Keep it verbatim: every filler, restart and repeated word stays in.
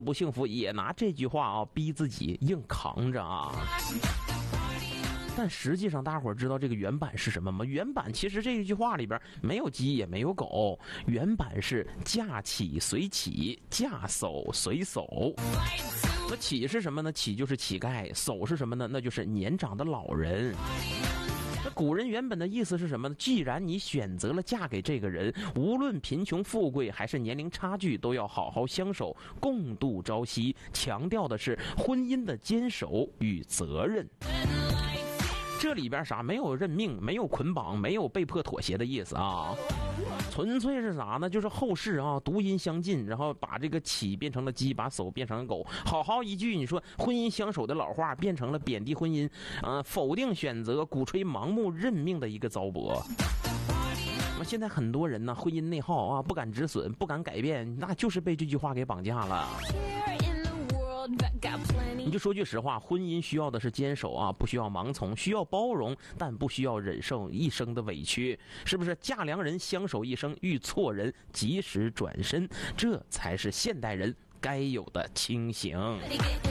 不幸福也拿这句话啊逼自己硬扛着啊。但实际上大伙儿知道这个原版是什么吗？原版其实这一句话里边没有鸡也没有狗，原版是驾起随起，驾叟随叟。那乞是什么呢？乞就是乞丐，叟是什么呢？那就是年长的老人。那古人原本的意思是什么呢？既然你选择了嫁给这个人，无论贫穷富贵还是年龄差距，都要好好相守，共度朝夕。强调的是婚姻的坚守与责任。这里边啥没有认命，没有捆绑，没有被迫妥协的意思啊，纯粹是啥呢？就是后世啊读音相近，然后把这个乞变成了鸡，把叟变成了狗。好好一句你说婚姻相守的老话变成了贬低婚姻，呃，否定选择，鼓吹盲目认命的一个糟粕。那么现在很多人呢，婚姻内耗啊，不敢止损，不敢改变，那就是被这句话给绑架了。你就说句实话，婚姻需要的是坚守啊，不需要盲从，需要包容，但不需要忍受一生的委屈，是不是？嫁良人相守一生，遇错人及时转身，这才是现代人该有的清醒。